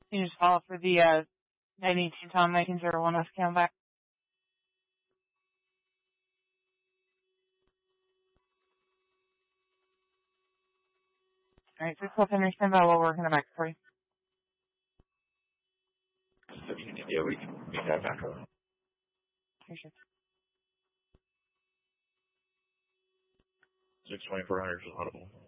You just call for the 918 Tom 1901 West Camelback. Alright, 6 left under standby. We'll work in the back for you. Yeah, we can have back up. Sure. 62400 is audible.